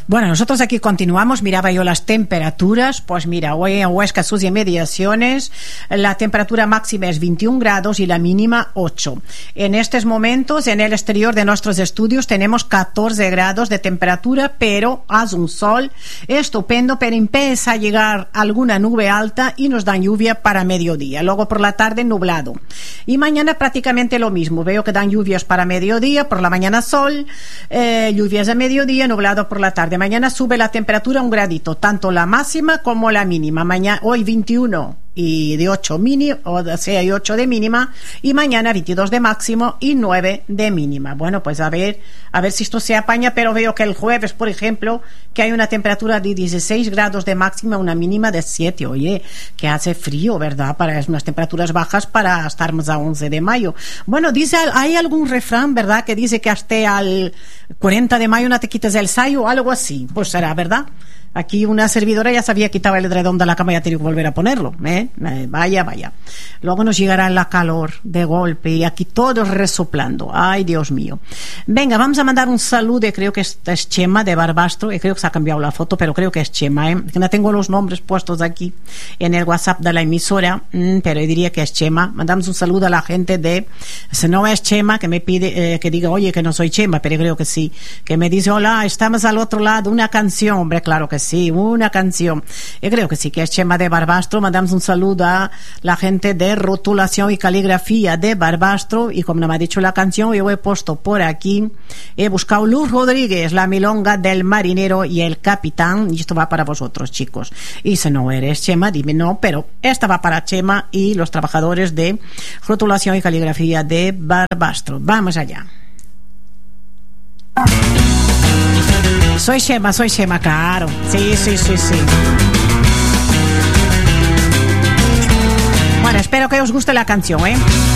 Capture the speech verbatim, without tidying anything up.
Bueno, nosotros aquí continuamos. Miraba yo las temperaturas. Pues mira, hoy en Huesca, sus inmediaciones, la temperatura máxima es veintiún grados y la mínima ocho. En estos momentos, en el exterior de nuestros estudios, tenemos catorce grados de temperatura, pero hace un sol estupendo, pero empieza a llegar alguna nube alta y nos dan lluvia para mediodía. Luego por la tarde nublado. Y mañana prácticamente lo mismo. Veo que dan lluvias para mediodía, por la mañana sol, eh, lluvias a mediodía, nublado por la tarde. Mañana sube la temperatura un gradito, tanto la máxima como la mínima. Mañana, hoy veintiuno y de ocho mínimo, o sea, y ocho de mínima, y mañana veintidós de máximo y nueve de mínima. Bueno, pues a ver, a ver si esto se apaña, pero veo que el jueves, por ejemplo, que hay una temperatura de dieciséis grados de máxima, una mínima de siete. Oye, que hace frío, ¿verdad? Para unas temperaturas bajas para estar más a once de mayo. Bueno, dice, hay algún refrán, ¿verdad? Que dice que hasta al cuarenta de mayo no te quites el sayo o algo así. Pues será, ¿verdad? Aquí una servidora ya sabía quitar el edredón de la cama y ya tenía que volver a ponerlo, ¿eh? Eh, vaya, vaya. Luego nos llegará la calor de golpe y aquí todos resoplando. Ay, Dios mío. Venga, vamos a mandar un saludo. Creo que esta es Chema de Barbastro. Y creo que se ha cambiado la foto, pero creo que es Chema, ¿eh? Que no tengo los nombres puestos aquí en el WhatsApp de la emisora, mm, pero yo diría que es Chema. Mandamos un saludo a la gente de... Si no es Chema, que me pide eh, que diga, oye, que no soy Chema, pero creo que sí. Que me dice, hola, estamos al otro lado, una canción. Hombre, claro que sí. Sí, una canción. Yo creo que sí, que es Chema de Barbastro. Mandamos un saludo a la gente de rotulación y caligrafía de Barbastro. Y como no me ha dicho la canción, yo he puesto por aquí, he buscado Luz Rodríguez, La milonga del marinero y el capitán. Y esto va para vosotros, chicos. Y si no eres Chema, dime no, pero esta va para Chema y los trabajadores de rotulación y caligrafía de Barbastro. Vamos allá. Soy Chema, soy Chema, claro. Sí, sí, sí, sí. Bueno, espero que os guste la canción, ¿eh?